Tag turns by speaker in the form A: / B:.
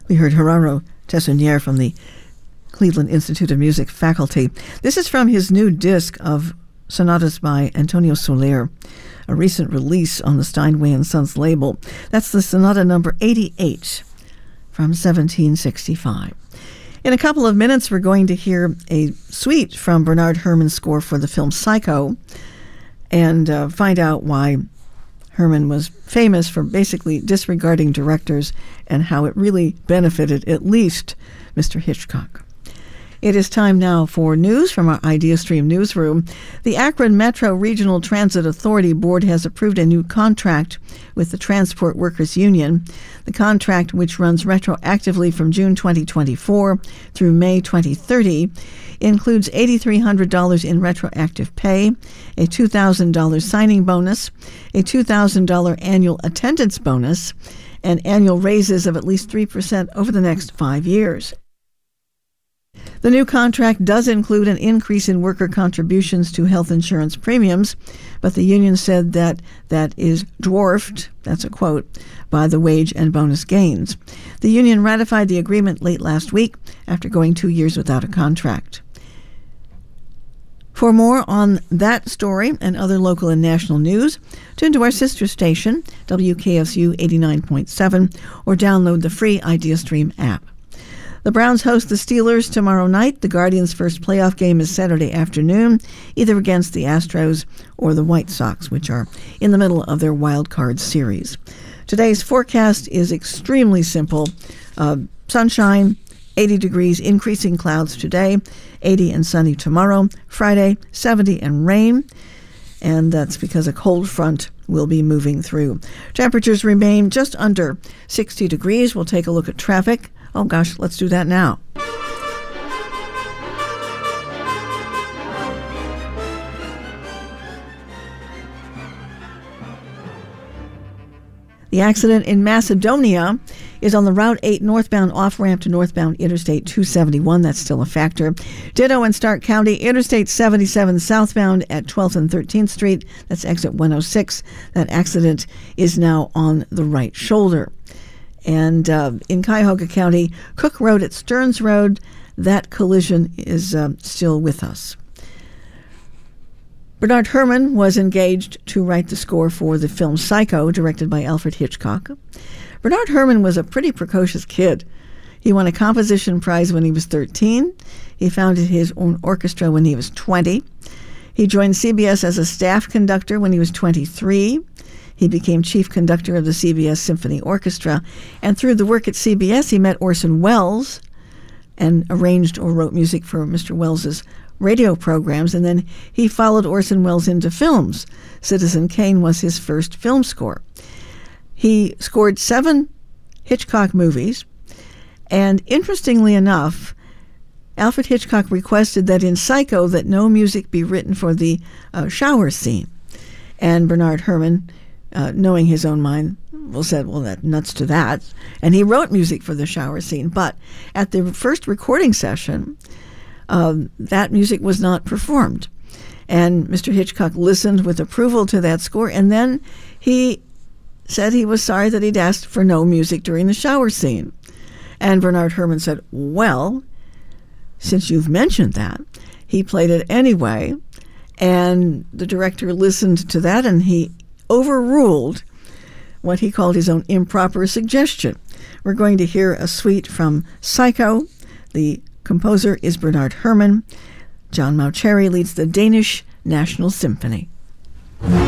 A: We heard Gerardo Tessonier from the Cleveland Institute of Music faculty. This is from his new disc of sonatas by Antonio Soler, a recent release on the Steinway & Sons label. That's the sonata number 88 from 1765. In a couple of minutes, we're going to hear a suite from Bernard Herrmann's score for the film Psycho and find out why Herrmann was famous for basically disregarding directors and how it really benefited at least Mr. Hitchcock. It is time now for news from our IdeaStream newsroom. The Akron Metro Regional Transit Authority Board has approved a new contract with the Transport Workers Union. The contract, which runs retroactively from June 2024 through May 2030, includes $8,300 in retroactive pay, a $2,000 signing bonus, a $2,000 annual attendance bonus, and annual raises of at least 3% over the next 5 years. The new contract does include an increase in worker contributions to health insurance premiums, but the union said that is dwarfed, that's a quote, by the wage and bonus gains. The union ratified the agreement late last week after going 2 years without a contract. For more on that story and other local and national news, tune to our sister station, WKSU 89.7, or download the free IdeaStream app. The Browns host the Steelers tomorrow night. The Guardians' first playoff game is Saturday afternoon, either against the Astros or the White Sox, which are in the middle of their wild card series. Today's forecast is extremely simple. Sunshine, 80 degrees, increasing clouds today, 80 and sunny tomorrow. Friday, 70 and rain, and that's because a cold front will be moving through. Temperatures remain just under 60 degrees. We'll take a look at traffic. Oh gosh, let's do that now. The accident in Macedonia is on the Route 8 northbound off-ramp to northbound Interstate 271. That's still a factor. Ditto in Stark County, Interstate 77 southbound at 12th and 13th Street. That's exit 106. That accident is now on the right shoulder. And in Cuyahoga County, Cook Road at Stearns Road, that collision is still with us. Bernard Herrmann was engaged to write the score for the film Psycho, directed by Alfred Hitchcock. Bernard Herrmann was a pretty precocious kid. He won a composition prize when he was 13. He founded his own orchestra when he was 20. He joined CBS as a staff conductor when he was 23. He became chief conductor of the CBS Symphony Orchestra, and through the work at CBS, he met Orson Welles and arranged or wrote music for Mr. Welles's radio programs, and then he followed Orson Welles into films. Citizen Kane was his first film score. He scored 7 Hitchcock movies, and interestingly enough, Alfred Hitchcock requested that in Psycho that no music be written for the shower scene, and Bernard Herrmann, knowing his own mind, said, well, that nuts to that. And he wrote music for the shower scene. But at the first recording session, that music was not performed. And Mr. Hitchcock listened with approval to that score. And then he said he was sorry that he'd asked for no music during the shower scene. And Bernard Herrmann said, well, since you've mentioned that, he played it anyway. And the director listened to that, and he overruled what he called his own improper suggestion. We're going to hear a suite from Psycho. The composer is Bernard Herrmann. John Mauceri leads the Danish National Symphony.